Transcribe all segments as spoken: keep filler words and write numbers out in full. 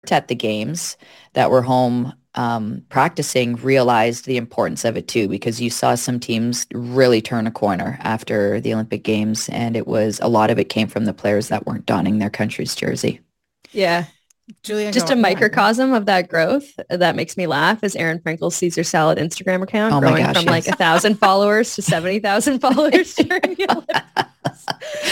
at the games that were home um, practicing realized the importance of it too, because you saw some teams really turn a corner after the Olympic Games, and it was a lot of it came from the players that weren't donning their country's jersey. Yeah. Julia, Just go, a microcosm of that growth that makes me laugh is Aaron Frankel's Caesar Salad Instagram account Oh my growing gosh, from like yes. a thousand followers to seventy thousand followers during the Olympics.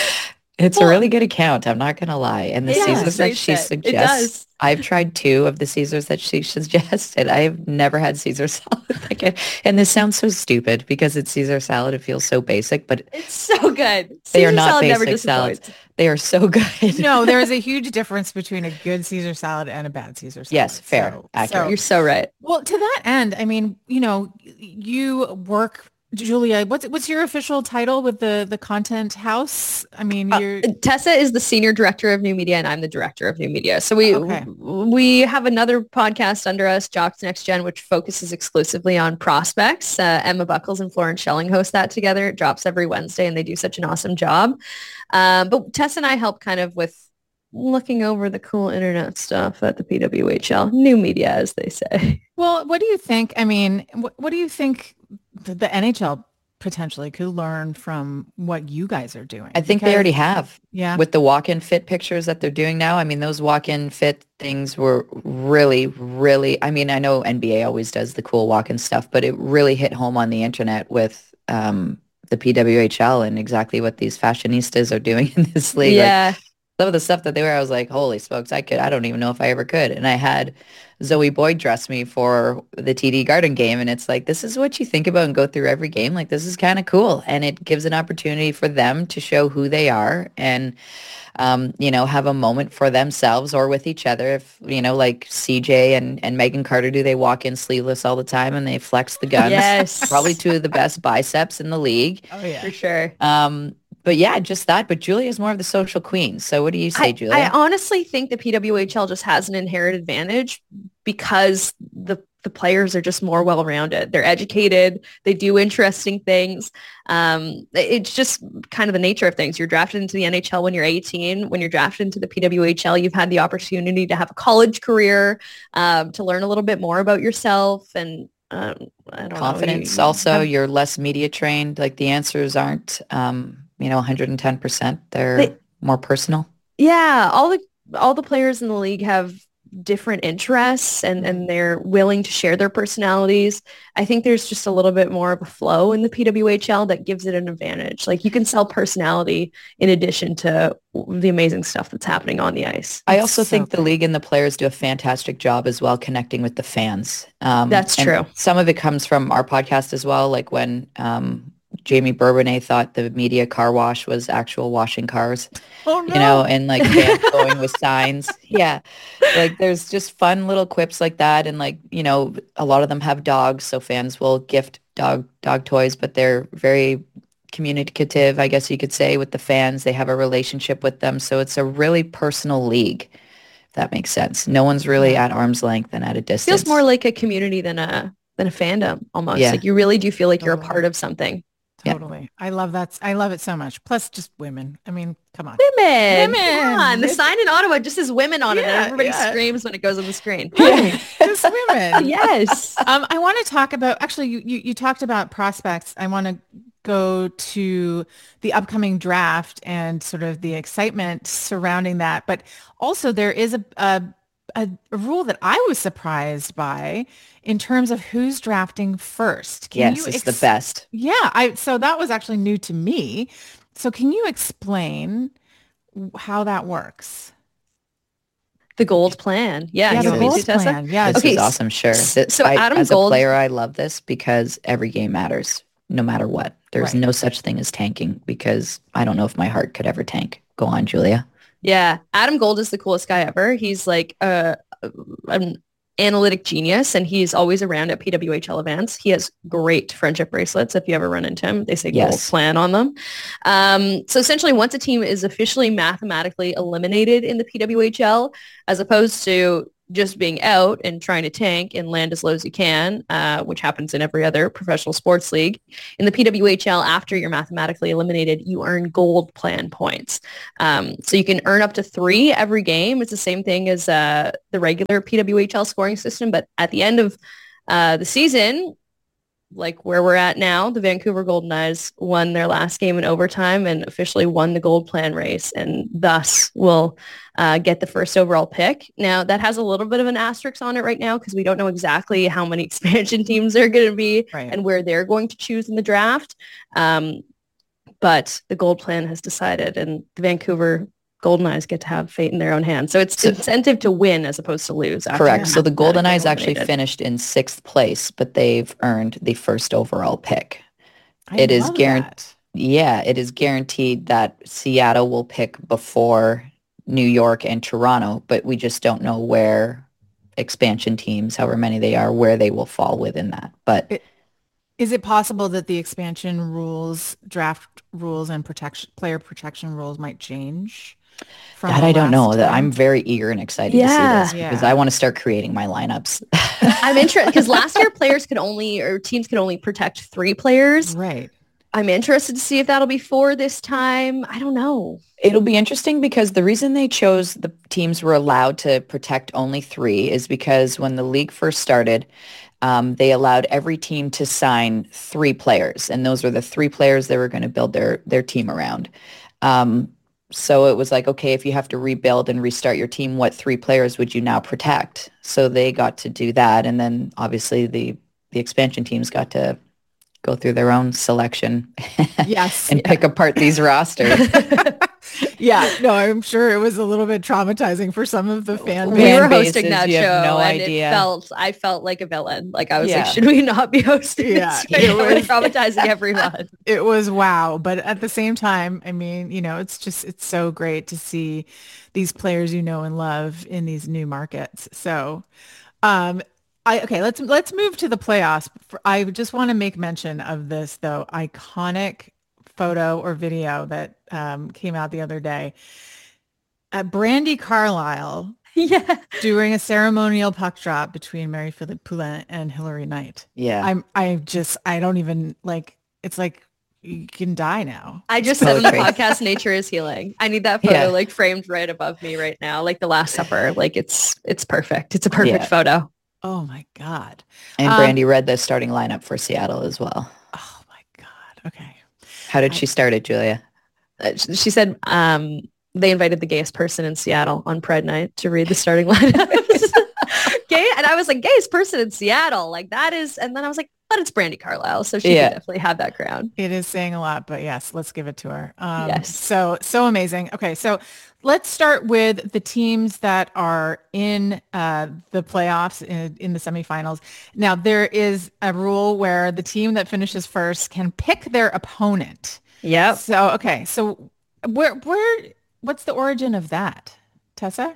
It's a Well, really good account, I'm not gonna lie. And the it Caesars that demonstrates she it. It suggests, does. I've tried two of the Caesars that she suggested. I've never had Caesar salad again. And this sounds so stupid because it's Caesar salad. It feels so basic, but It's so good. they are Caesar not salad never basic salads. disappoints. They are so good. No, there is a huge difference between a good Caesar salad and a bad Caesar salad. Yes, fair, So, accurate. so- You're so right. well, to that end, I mean, you know, you work, Julia, what's what's your official title with the the content house? I mean, Uh, you're Tessa is the senior director of new media and I'm the director of new media. So we Okay. we have another podcast under us, Jocks Next Gen, which focuses exclusively on prospects. Uh, Emma Buckles and Florence Schelling host that together. It drops every Wednesday and they do such an awesome job. Um, but Tess and I help kind of with looking over the cool internet stuff at the P W H L, new media, as they say. well, what do you think? I mean, what, what do you think the, the N H L potentially could learn from what you guys are doing? I think they Because- already have. Yeah. With the walk-in fit pictures that they're doing now. I mean, those walk-in fit things were really, really, I mean, I know N B A always does the cool walk-in stuff, but it really hit home on the internet with um, the P W H L and exactly what these fashionistas are doing in this league. Like, Yeah. some of the stuff that they wear, I was like, holy smokes, I could, I don't even know if I ever could. And I had Zoe Boyd dress me for the T D Garden game. And it's like, this is what you think about and go through every game. Like, this is kind of cool. And it gives an opportunity for them to show who they are and, um, you know, have a moment for themselves or with each other. If, you know, like C J and, and Megan Carter do, they walk in sleeveless all the time and they flex the guns. Yes. Probably two of the best biceps in the league. Oh, yeah. For sure. Um, But yeah, just that. But Julia's more of the social queen. So what do you say, I, Julia? I honestly think the P W H L just has an inherent advantage because the the players are just more well-rounded. They're educated. They do interesting things. Um, it's just kind of the nature of things. You're drafted into the N H L when you're eighteen. When you're drafted into the P W H L, you've had the opportunity to have a college career, um, to learn a little bit more about yourself and um, I don't Confidence. know. You- Also, have- you're less media trained. Like the answers aren't, um, you know, one hundred ten percent. They're They- more personal. Yeah, all the all the players in the league have different interests and, and they're willing to share their personalities. I think there's just a little bit more of a flow in the P W H L that gives it an advantage. Like you can sell personality in addition to the amazing stuff that's happening on the ice. I It's also so think the great. league and the players do a fantastic job as well connecting with the fans. Um, That's and true. Some of it comes from our podcast as well, like when um, Jamie Bourbonnais thought the media car wash was actual washing cars, Oh, no. you know, and like fans going with signs. Yeah. Like there's just fun little quips like that. And like, you know, a lot of them have dogs. So fans will gift dog dog toys, but they're very communicative, I guess you could say, with the fans. They have a relationship with them. So it's a really personal league, if that makes sense. No one's really Yeah. at arm's length and at a distance. Feels more like a community than a than a fandom almost. Yeah. Like you really do feel like you're a Totally. part of something. Yeah. Totally. I love that. I love it so much. Plus just women. I mean, come on. Women. Women. Come on. The It's- sign in Ottawa just says women on it Yeah, and everybody yeah. screams when it goes on the screen. Right. Just women. Yes. Um, I want to talk about, actually, you, you, you talked about prospects. I want to go to the upcoming draft and sort of the excitement surrounding that. But also there is a, a, a, a rule that I was surprised by in terms of who's drafting first. Can Yes, you it's ex- the best. Yeah, I so that was actually new to me. So can you explain how that works? The gold plan. Yeah. Yeah, you the want me gold to, Tessa? plan. Yeah. This Okay, is awesome. Sure. Th- so I- Adam as Gold- a player, I love this because every game matters, no matter what. There's Right. no such thing as tanking because I don't know if my heart could ever tank. Go on, Julia. Yeah. Adam Gold is the coolest guy ever. He's like a, an analytic genius and he's always around at P W H L events. He has great friendship bracelets. If you ever run into him, they say gold Yes. plan on them. Um, so essentially once a team is officially mathematically eliminated in the P W H L, as opposed to just being out and trying to tank and land as low as you can, uh, which happens in every other professional sports league. In the P W H L, after you're mathematically eliminated, you earn gold plan points. Um, so you can earn up to three every game. It's the same thing as uh, the regular P W H L scoring system, but at the end of uh, the season, like where we're at now, the Vancouver Golden Knights won their last game in overtime and officially won the gold plan race, and thus will uh, get the first overall pick. Now, that has a little bit of an asterisk on it right now because we don't know exactly how many expansion teams are going to be right. and where they're going to choose in the draft. Um, but the gold plan has decided, and the Vancouver Golden Knights get to have fate in their own hands. So it's so, incentive to win as opposed to lose. Correct. So the Golden Knights actually finished in sixth place, but they've earned the first overall pick. I it is guaranteed. Yeah, it is guaranteed that Seattle will pick before New York and Toronto, but we just don't know where expansion teams, however many they are, where they will fall within that. But it, is it possible that the expansion rules, draft rules, and protection player protection rules might change? That I don't know. That I'm very eager and excited yeah. to see this because yeah. I want to start creating my lineups. I'm interested because last year players could only or teams could only protect three players. Right. I'm interested to see if that'll be four this time. I don't know. It'll be interesting because the reason they chose the teams were allowed to protect only three is because when the league first started, um, they allowed every team to sign three players, and those were the three players they were going to build their their team around. Um, So it was like, okay, if you have to rebuild and restart your team, what three players would you now protect? So they got to do that. And then obviously the, the expansion teams got to go through their own selection yes, and yeah. pick apart these rosters. yeah, no, I'm sure it was a little bit traumatizing for some of the fan We Fan were hosting bases, that you show have no and idea. it felt, I felt like a villain. Like I was Yeah. like, should we not be hosting Yeah, this? Right? it We're was- traumatizing everyone. It was wow. But at the same time, I mean, you know, it's just, it's so great to see these players you know and love in these new markets. So, um, I, okay, let's, let's move to the playoffs. I just want to make mention of this though, iconic photo or video that um, came out the other day. Uh, Brandy Carlisle Yeah. doing a ceremonial puck drop between Marie-Philippe Poulin and Hilary Knight. Yeah. I'm, I just, I don't even like, it's like you can die now. I just said on the Poetry. podcast, nature is healing. I need that photo Yeah. like framed right above me right now, like the Last Supper. Like it's it's perfect. It's a perfect Yeah. photo. Oh my God. And Um, Brandy read the starting lineup for Seattle as well. Oh my God. Okay. How did she start it, Julia? Uh, sh- She said um, they invited the gayest person in Seattle on Pride Night to read the starting lineup. Gay, and I was like, gayest person in Seattle, like that is. And then I was like, but it's Brandy Carlisle, so she Yeah. could definitely have that crown. It is saying a lot, but yes, let's give it to her. Um, Yes. So, so amazing. Okay. So let's start with the teams that are in uh, the playoffs in, in the semifinals. Now, there is a rule where the team that finishes first can pick their opponent. Yep. So, okay. So where, where, what's the origin of that? Tessa?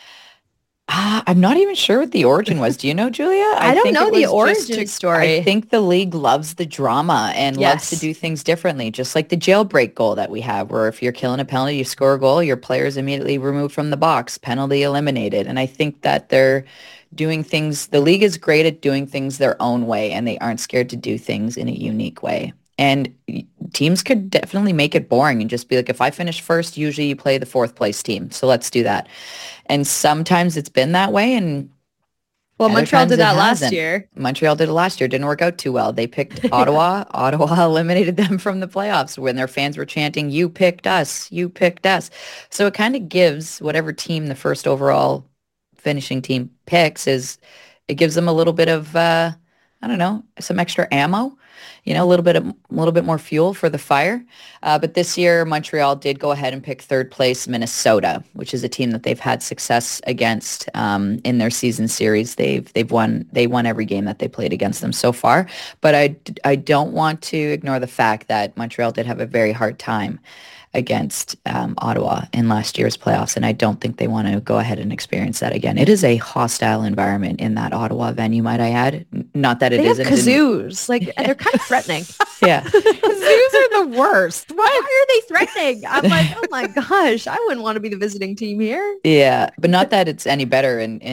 Ah, I'm not even sure what the origin was. Do you know, Julia? I don't think know it the was just origin to- story. I think the league loves the drama and loves to Yes. do things differently, just like the jailbreak goal that we have, where if you're killing a penalty, you score a goal, your player's immediately removed from the box, penalty eliminated. And I think that they're doing things, the league is great at doing things their own way, and they aren't scared to do things in a unique way. And y- teams could definitely make it boring and just be like, if I finish first, usually you play the fourth place team. So let's do that. And sometimes it's been that way. And Well, other Montreal times did it that last hasn't. year. Montreal did it last year. Didn't work out too well. They picked Ottawa. Ottawa eliminated them from the playoffs when their fans were chanting, you picked us, you picked us. So it kind of gives whatever team the first overall finishing team picks is it gives them a little bit of, uh, I don't know, some extra ammo, you know, a little bit of, a little bit more fuel for the fire. Uh, but this year, Montreal did go ahead and pick third place Minnesota, which is a team that they've had success against um, in their season series. They've they've won they won every game that they played against them so far. But I, I don't want to ignore the fact that Montreal did have a very hard time against um, Ottawa in last year's playoffs, and I don't think they want to go ahead and experience that again. It is a hostile environment in that Ottawa venue, might I add. N- Not that it They have isn't. in- kazoos. Like they're kind of threatening. yeah. Zoos are the worst. Why What? are they threatening? I'm like, oh my gosh, I wouldn't want to be the visiting team here. Yeah, but not that it's any better in, in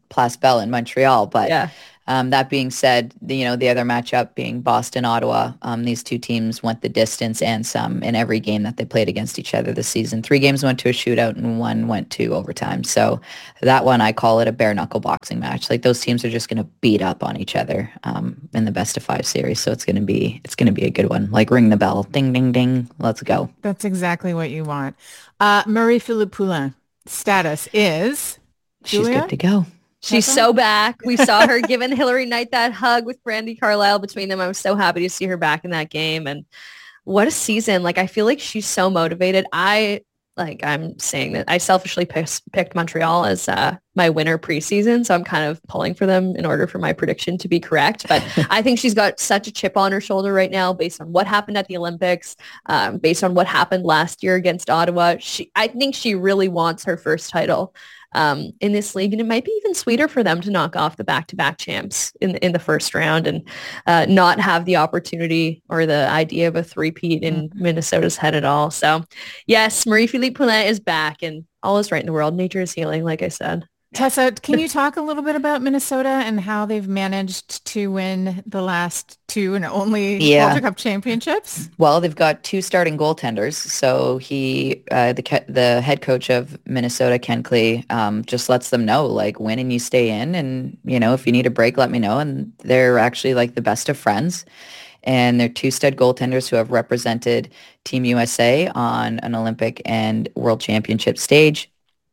Place Bell in Montreal. But Yeah. um, that being said, the, you know, the other matchup being Boston, Ottawa, um, these two teams went the distance and some in every game that they played against each other this season. Three games went to a shootout and one went to overtime. So that one, I call it a bare knuckle boxing match. Like those teams are just going to beat up on each other um, in the best of five series. So it's going to be, it's going to be a good one. Like ring the bell, ding, ding, ding. Let's go. That's exactly what you want. Uh, Marie-Philippe Poulin, status is She's Julia? good to go. She's so back. We saw her giving Hillary Knight that hug with Brandi Carlile between them. I was so happy to see her back in that game. And what a season. Like, I feel like she's so motivated. I, like, I'm saying that I selfishly picked, picked Montreal as uh, my winner preseason. So I'm kind of pulling for them in order for my prediction to be correct. But I think she's got such a chip on her shoulder right now based on what happened at the Olympics, um, based on what happened last year against Ottawa. She, I think she really wants her first title um, in this league. And it might be even sweeter for them to knock off the back-to-back champs in, in the first round and uh, not have the opportunity or the idea of a three-peat in mm-hmm. Minnesota's head at all. So yes, Marie-Philippe Poulin is back and all is right in the world. Nature is healing, like I said. Tessa, can you talk a little bit about Minnesota and how they've managed to win the last two and only yeah. Walter Cup championships? Well, they've got two starting goaltenders. So he, uh, the the head coach of Minnesota, Ken Klee, um, just lets them know, like, win and you stay in. And, you know, if you need a break, let me know. And they're actually like the best of friends. And they're two stud goaltenders who have represented Team U S A on an Olympic and World Championship stage.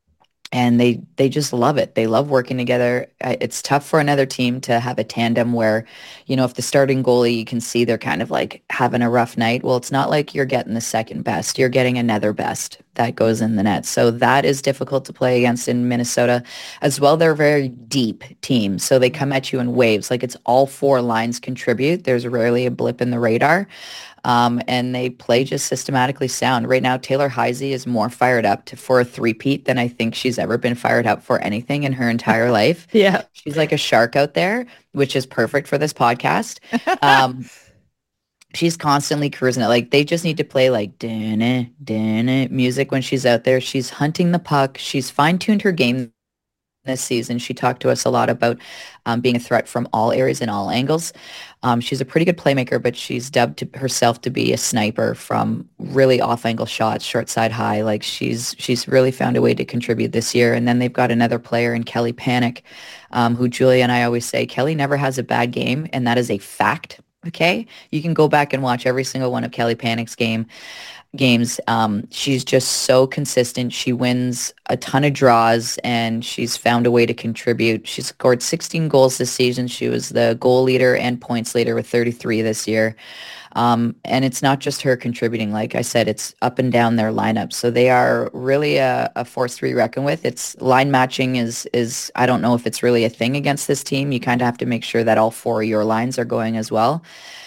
And they they just love it. They love working together. It's tough for another team to have a tandem where, you know, if the starting goalie, you can see they're kind of like having a rough night. Well, it's not like you're getting the second best. You're getting another best that goes in the net. So that is difficult to play against in Minnesota as well. They're a very deep team. So they come at you in waves. Like it's all four lines contribute. There's rarely a blip in the radar. Um, and they play just systematically sound. Right now, Taylor Heisey is more fired up to, for a three-peat than I think she's ever been fired up for anything in her entire life. Yeah. She's like a shark out there, which is perfect for this podcast. Um, she's constantly cruising it. Like they just need to play like dun dun music when she's out there. She's hunting the puck. She's fine-tuned her game this season. She talked to us a lot about um, being a threat from all areas and all angles. Um, she's a pretty good playmaker, but she's dubbed to herself to be a sniper from really off-angle shots, short side high. Like she's she's really found a way to contribute this year. And then they've got another player in Kelly Panic, um, who Julia and I always say, Kelly never has a bad game, and that is a fact. Okay? You can go back and watch every single one of Kelly Panic's game. games. Um, she's just so consistent. She wins a ton of draws and she's found a way to contribute. She scored sixteen goals this season. She was the goal leader and points leader with thirty-three this year. Um, and it's not just her contributing. Like I said, it's up and down their lineup. So they are really a, a force to be reckoned with. It's line matching is, is, I don't know if it's really a thing against this team. You kind of have to make sure that all four of your lines are going as well.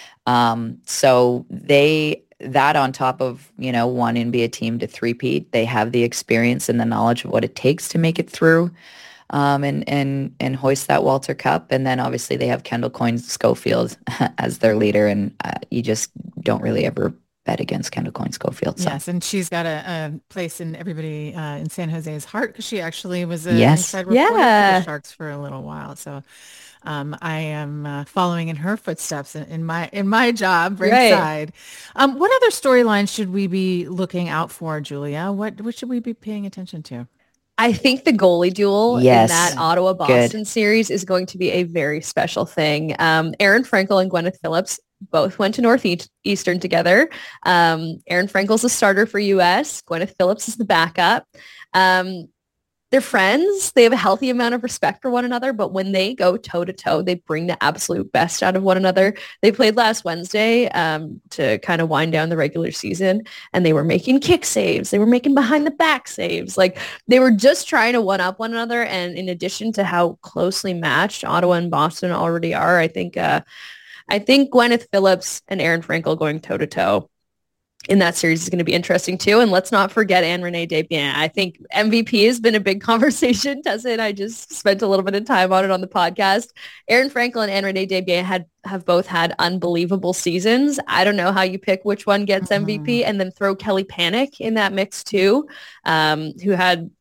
Um, so they, that on top of, you know, wanting to be a team to three-peat, they have the experience and the knowledge of what it takes to make it through um, and, and, and hoist that Walter Cup. And then obviously they have Kendall Coyne Schofield as their leader. And uh, you just don't really ever bet against Kendall Coyne Schofield. So. Yes, and she's got a, a place in everybody uh, in San Jose's heart because she actually was a yes. inside reporter yeah. for the Sharks for a little while. So Um, I am uh, following in her footsteps in, in my in my job ringside. Right. Um, what other storylines should we be looking out for, Julia? What what should we be paying attention to? I think the goalie duel yes. in that Ottawa-Boston Good. series is going to be a very special thing. Um, Aaron Frankel and Gwyneth Phillips both went to Northeastern together. Um, Aaron Frankel's a starter for U S. Gwyneth Phillips is the backup. Um, They're friends. They have a healthy amount of respect for one another, but when they go toe to toe, they bring the absolute best out of one another. They played last Wednesday um, to kind of wind down the regular season, and they were making kick saves. They were making behind the back saves. Like they were just trying to one up one another. And in addition to how closely matched Ottawa and Boston already are, I think, uh, I think Gwyneth Phillips and Aaron Frankel going toe to toe in that series is going to be interesting too. And let's not forget Anne-Renee Desbiens. I think M V P has been a big conversation. Tessa and I just spent a little bit of time on it on the podcast. Aaron Frankel and Anne-Renee Desbiens had have both had unbelievable seasons. I don't know how you pick which one gets mm-hmm. M V P, and then throw Kelly Panic in that mix too, um, who had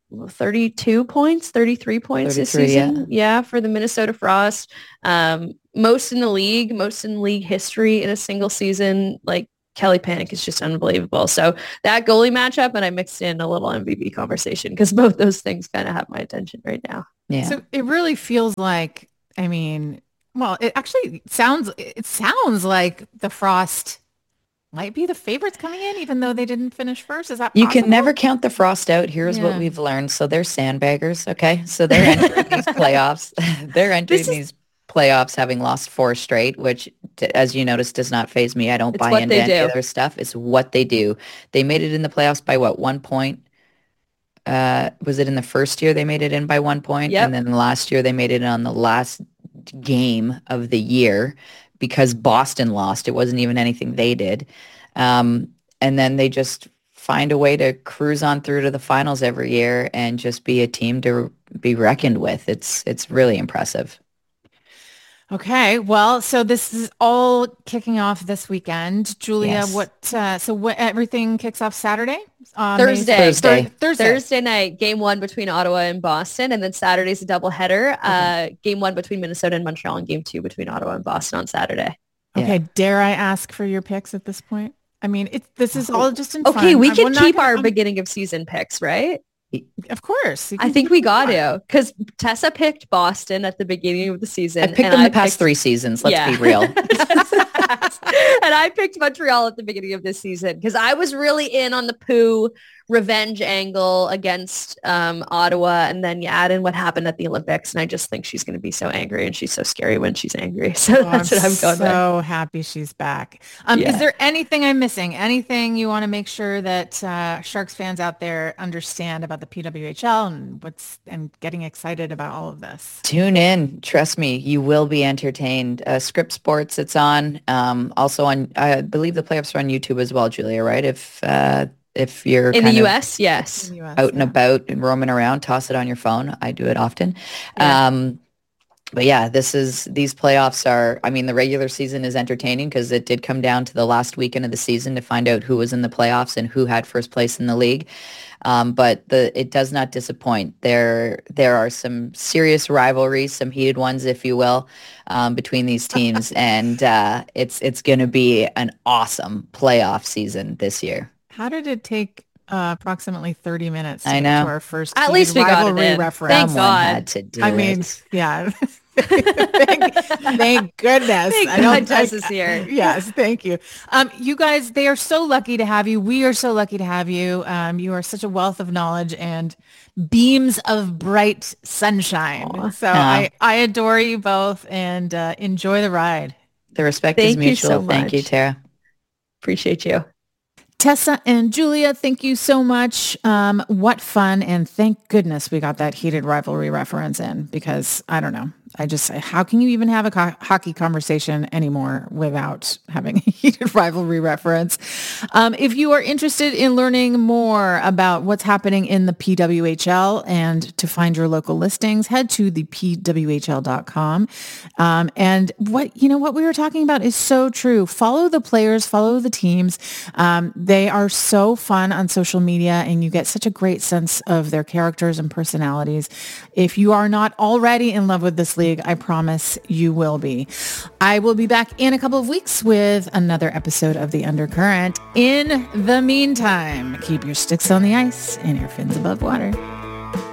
thirty-two points, thirty-three points this season. Yeah. yeah, for the Minnesota Frost. Um, most in the league, most in league history in a single season. Like Kelly Panic is just unbelievable. So that goalie matchup, and I mixed in a little M V P conversation because both those things kind of have my attention right now. Yeah. So it really feels like, I mean, well, it actually sounds, it sounds like the Frost might be the favorites coming in, even though they didn't finish first. Is that possible? You can never count the Frost out. Here's yeah. what we've learned. So they're sandbaggers. Okay. So they're entering these playoffs. They're entering is- these playoffs having lost four straight, which, as you notice, does not faze me. I don't it's buy into any of their stuff. It's what they do. They made it in the playoffs by what, one point? Uh, was it in the first year they made it in by one point? Yep. And then last year they made it on the last game of the year because Boston lost. It wasn't even anything they did. Um, and then they just find a way to cruise on through to the finals every year and just be a team to be reckoned with. It's it's really impressive. Okay, well, so this is all kicking off this weekend. Julia, yes. what, uh, so what, everything kicks off Saturday? Um, Thursday. Thursday. Thur- Thursday. Thursday night, game one between Ottawa and Boston, and then Saturday's a doubleheader. Okay. Uh, game one between Minnesota and Montreal, and game two between Ottawa and Boston on Saturday. Okay, yeah. Dare I ask for your picks at this point? I mean, it's this is all just in fun. Okay, we can keep our I'm... beginning of season picks, right? Of course. I think we got to, because Tessa picked Boston at the beginning of the season. I picked them the past picked, three seasons. Let's yeah. be real. And I picked Montreal at the beginning of this season because I was really in on the Pooh revenge angle against um, Ottawa. And then you add in what happened at the Olympics. And I just think she's going to be so angry, and she's so scary when she's angry. So oh, that's I'm what I'm going so with. So happy she's back. Um, yeah. Is there anything I'm missing? Anything you want to make sure that uh, Sharks fans out there understand about the P W H L and what's and getting excited about all of this? Tune in. Trust me, you will be entertained. Uh, Script Sports, it's on. Um, also on, I believe the playoffs are on YouTube as well, Julia, right? If uh, If you're in the U S, yes, in the U S, out and yeah. about and roaming around, toss it on your phone. I do it often. Yeah. Um, but yeah, this is these playoffs are. I mean, the regular season is entertaining because it did come down to the last weekend of the season to find out who was in the playoffs and who had first place in the league. Um, but the it does not disappoint. There there are some serious rivalries, some heated ones, if you will, um, between these teams, and uh, it's it's going to be an awesome playoff season this year. How did it take uh, approximately thirty minutes to I know. get to our first At least we got it in. reference? Thank Someone God. had to do I it. mean, yeah. thank, thank goodness. Thank I don't, God Tess is here. Yes, thank you. Um, you guys, they are so lucky to have you. We are so lucky to have you. Um, you are such a wealth of knowledge and beams of bright sunshine. Aww. So yeah. I, I adore you both, and uh, enjoy the ride. The respect thank is mutual. You so thank much. you, Tara. Appreciate you. Tessa and Julia, thank you so much. Um, what fun. And thank goodness we got that heated rivalry reference in, because I don't know. I just, how can you even have a co- hockey conversation anymore without having a heated rivalry reference? Um, if you are interested in learning more about what's happening in the P W H L and to find your local listings, head to the P W H L dot com. Um, and what, you know, what we were talking about is so true. Follow the players, follow the teams. Um, they are so fun on social media, and you get such a great sense of their characters and personalities. If you are not already in love with this league, I promise you will be. I will be back in a couple of weeks with another episode of The Undercurrent. In the meantime, keep your sticks on the ice and your fins above water.